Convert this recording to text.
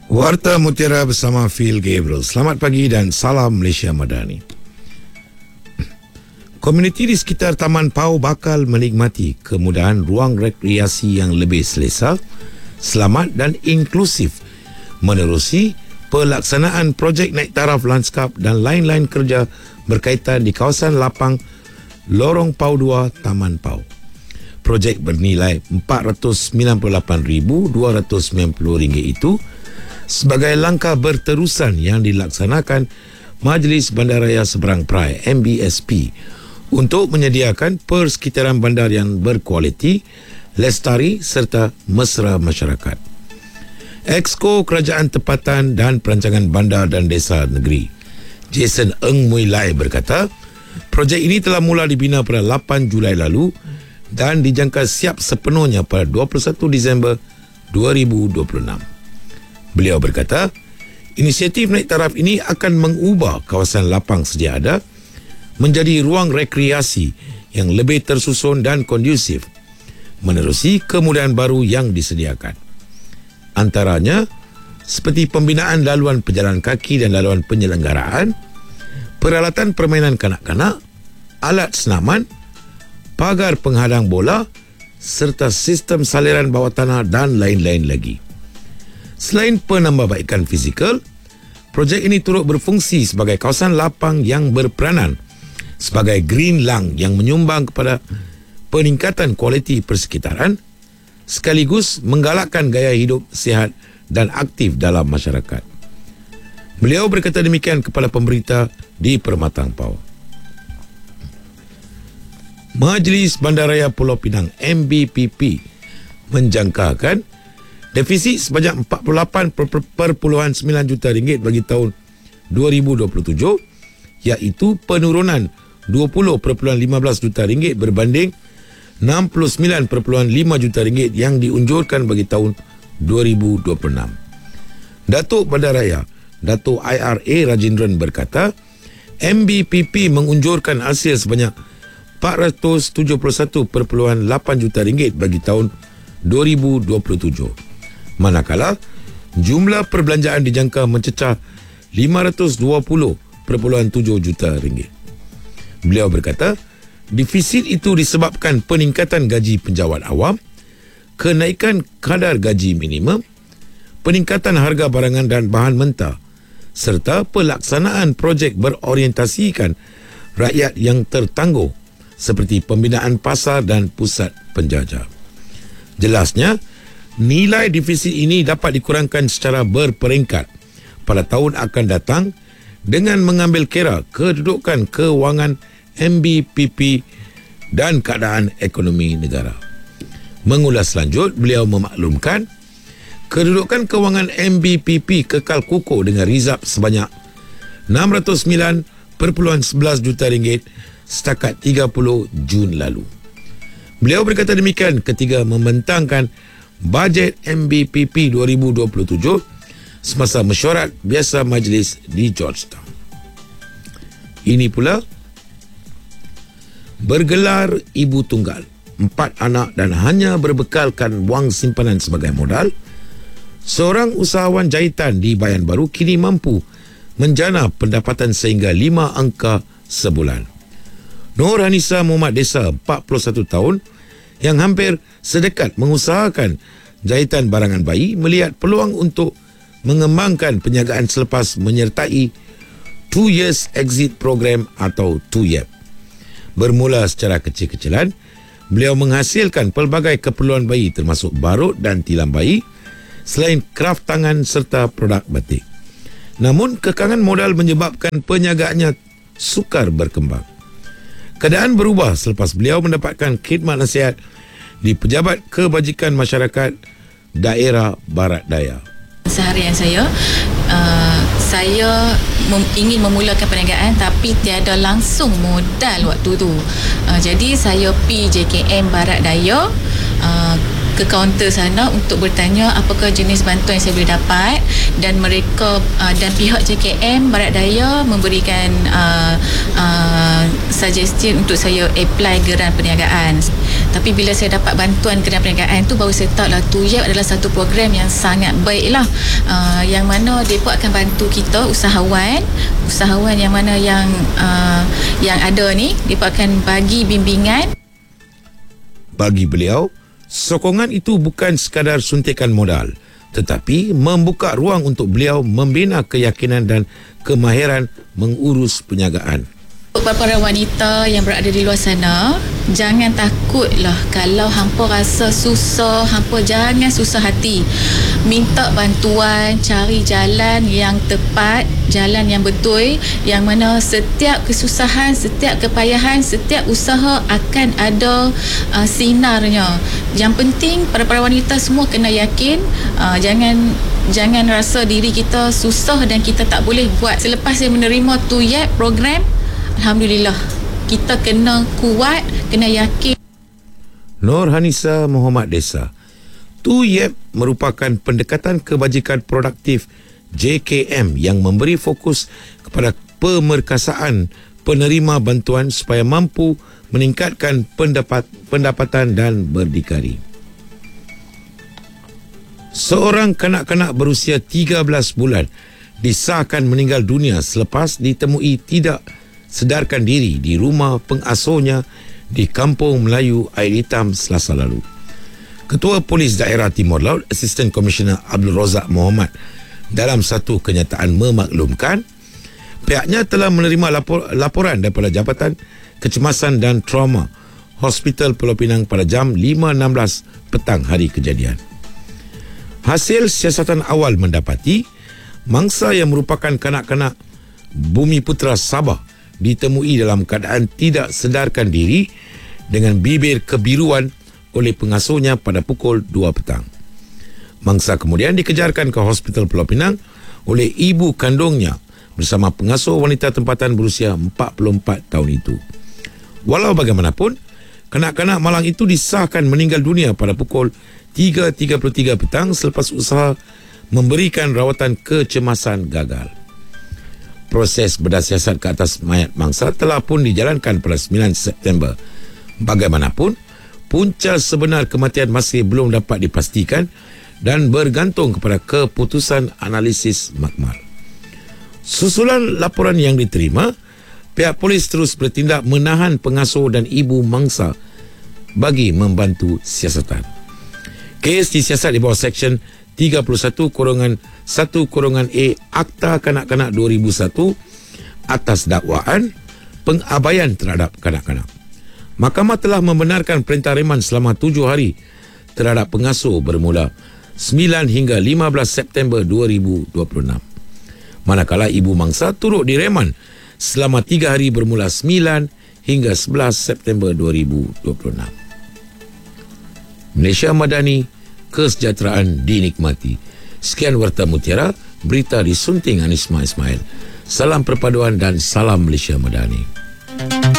Warta Mutiara bersama Phil Gabriel. Selamat pagi dan salam Malaysia Madani. Komuniti di sekitar Taman Pau bakal menikmati kemudahan ruang rekreasi yang lebih selesa, selamat dan inklusif menerusi pelaksanaan projek naik taraf lanskap dan lain-lain kerja berkaitan di kawasan lapang Lorong Pau 2 Taman Pau. Projek bernilai RM498,290 itu sebagai langkah berterusan yang dilaksanakan Majlis Bandaraya Seberang Perai MBSP untuk menyediakan persekitaran bandar yang berkualiti, lestari serta mesra masyarakat. Exco Kerajaan Tempatan dan Perancangan Bandar dan Desa Negeri Jason Ng Mui Lai berkata, projek ini telah mula dibina pada 8 Julai lalu dan dijangka siap sepenuhnya pada 21 Disember 2026. Beliau berkata, inisiatif naik taraf ini akan mengubah kawasan lapang sedia ada menjadi ruang rekreasi yang lebih tersusun dan kondusif menerusi kemudahan baru yang disediakan. Antaranya, seperti pembinaan laluan pejalan kaki dan laluan penyelenggaraan, peralatan permainan kanak-kanak, alat senaman, pagar penghadang bola serta sistem saliran bawah tanah dan lain-lain lagi. Selain penambahbaikan fizikal, projek ini turut berfungsi sebagai kawasan lapang yang berperanan sebagai green lung yang menyumbang kepada peningkatan kualiti persekitaran sekaligus menggalakkan gaya hidup sihat dan aktif dalam masyarakat. Beliau berkata demikian kepada pemberita di Permatang Pau. Majlis Bandaraya Pulau Pinang MBPP menjangkakan defisit sebanyak RM48.9 juta bagi tahun 2027, iaitu penurunan RM20.15 juta berbanding RM69.5 juta yang diunjurkan bagi tahun 2026. Datuk Bandaraya, Datuk IRA Rajendran berkata, MBPP mengunjurkan hasil sebanyak RM471.8 juta bagi tahun 2027. Manakala jumlah perbelanjaan dijangka mencecah RM520.7 juta. Beliau berkata, defisit itu disebabkan peningkatan gaji penjawat awam, kenaikan kadar gaji minimum, peningkatan harga barangan dan bahan mentah, serta pelaksanaan projek berorientasikan rakyat yang tertangguh seperti pembinaan pasar dan pusat penjajah. Jelasnya, nilai defisit ini dapat dikurangkan secara berperingkat pada tahun akan datang dengan mengambil kira kedudukan kewangan MBPP dan keadaan ekonomi negara. Mengulas lanjut, beliau memaklumkan kedudukan kewangan MBPP kekal kukuh dengan rizab sebanyak RM609.11 juta setakat 30 Jun lalu. Beliau berkata demikian ketika membentangkan bajet MBPP 2027 semasa mesyuarat biasa majlis di Georgetown. Ini pula bergelar ibu tunggal, 4 anak dan hanya berbekalkan wang simpanan sebagai modal, seorang usahawan jahitan di Bayan Baru kini mampu menjana pendapatan sehingga 5 angka sebulan. Nur Hanisa Muhammad Desa, 41 tahun, yang hampir sedekat mengusahakan jahitan barangan bayi, melihat peluang untuk mengembangkan perniagaan selepas menyertai 2 Years Exit Program atau 2YEP. Bermula secara kecil-kecilan, beliau menghasilkan pelbagai keperluan bayi termasuk barut dan tilam bayi, selain kraf tangan serta produk batik. Namun, kekangan modal menyebabkan perniagaannya sukar berkembang. Keadaan berubah selepas beliau mendapatkan khidmat nasihat di Pejabat Kebajikan Masyarakat Daerah Barat Daya. Seharian saya ingin memulakan perniagaan tapi tiada langsung modal waktu tu. Jadi saya pergi JKM Barat Daya ke kaunter sana untuk bertanya apakah jenis bantuan yang saya boleh dapat, dan mereka dan pihak JKM Barat Daya memberikan suggestion untuk saya apply geran perniagaan. Tapi bila saya dapat bantuan Kementerian Perniagaan tu, baru saya tahu lah TUYEP adalah satu program yang sangat baik lah, yang mana mereka akan bantu kita usahawan yang mana yang ada ni, mereka akan bagi bimbingan. Bagi beliau, sokongan itu bukan sekadar suntikan modal, tetapi membuka ruang untuk beliau membina keyakinan dan kemahiran mengurus perniagaan. Untuk para wanita yang berada di luar sana, jangan takutlah kalau hampa rasa susah, hampa jangan susah hati. Minta bantuan, cari jalan yang tepat, jalan yang betul, yang mana setiap kesusahan, setiap kepayahan, setiap usaha akan ada sinarnya. Yang penting para wanita semua kena yakin, jangan rasa diri kita susah dan kita tak boleh buat. Selepas saya menerima TUYEP program, alhamdulillah, kita kena kuat, kena yakin. Nur Hanisa Muhammad Desa. TUYEP merupakan pendekatan kebajikan produktif JKM yang memberi fokus kepada pemerkasaan penerima bantuan supaya mampu meningkatkan pendapatan dan berdikari. Seorang kanak-kanak berusia 13 bulan disahkan meninggal dunia selepas ditemui tidak sedarkan diri di rumah pengasuhnya di Kampung Melayu Air Hitam Selasa lalu. Ketua Polis Daerah Timur Laut, Assistant Commissioner Abdul Razak Muhammad, dalam satu kenyataan memaklumkan pihaknya telah menerima laporan daripada Jabatan Kecemasan dan Trauma Hospital Pulau Pinang pada jam 5.16 petang hari kejadian. Hasil siasatan awal mendapati mangsa yang merupakan kanak-kanak Bumiputra Sabah ditemui dalam keadaan tidak sedarkan diri dengan bibir kebiruan oleh pengasuhnya pada pukul 2 petang. Mangsa kemudian dikejarkan ke Hospital Pulau Pinang oleh ibu kandungnya bersama pengasuh wanita tempatan berusia 44 tahun itu. Walau bagaimanapun, kanak-kanak malang itu disahkan meninggal dunia pada pukul 3.33 petang selepas usaha memberikan rawatan kecemasan gagal. Proses bedah siasat ke atas mayat mangsa telah pun dijalankan pada 9 September. Bagaimanapun, punca sebenar kematian masih belum dapat dipastikan dan bergantung kepada keputusan analisis makmal. Susulan laporan yang diterima, pihak polis terus bertindak menahan pengasuh dan ibu mangsa bagi membantu siasatan. Kes disiasat di bawah Seksyen 31/1/A Akta Kanak-Kanak 2001 atas dakwaan pengabaian terhadap kanak-kanak. Mahkamah telah membenarkan perintah reman selama 7 hari terhadap pengasuh bermula 9 hingga 15 September 2026. Manakala ibu mangsa turut direman selama 3 hari bermula 9 hingga 11 September 2026. Malaysia Madani, kesejahteraan dinikmati. Sekian Warta Mutiara, berita disunting Anisma Ismail. Salam perpaduan dan salam Malaysia Madani.